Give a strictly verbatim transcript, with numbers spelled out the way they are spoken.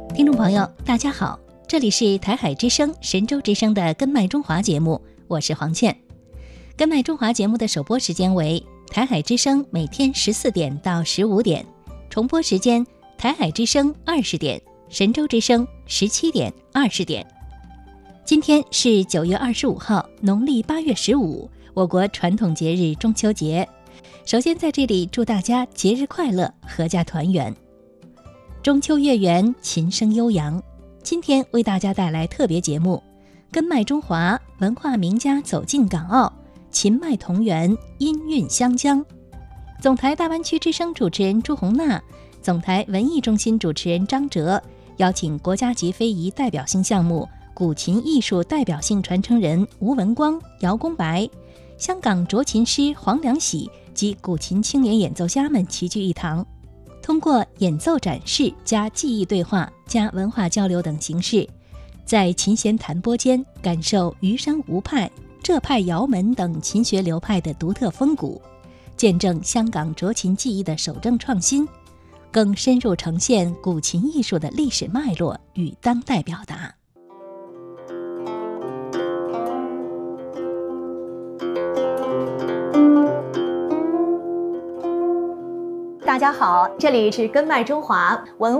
听众朋友大家好，这里是台海之声神州之声的根脉中华节目，我是黄倩。根脉中华节目的首播时间为台海之声每天十四点到十五点，重播时间台海之声二十点，神州之声十七点、二十点。今天是九月二十五号，农历八月十五，我国传统节日中秋节。首先在这里祝大家节日快乐，阖家团圆。中秋月圆，琴声悠扬。今天为大家带来特别节目《根脉中华》，文化名家走进港澳，琴脉同源，音韵相将。总台大湾区之声主持人朱红娜，总台文艺中心主持人张哲，邀请国家级非遗代表性项目古琴艺术代表性传承人吴文光、姚公白，香港斲琴师黄良喜及古琴青年演奏家们齐聚一堂，通过演奏展示加技艺对话加文化交流等形式，在琴弦弹拨间感受余山吴派、浙派姚门等琴学流派的独特风骨，见证香港斲琴技艺的守正创新，更深入呈现古琴艺术的历史脉络与当代表达。 大家好，这里是根脉中华文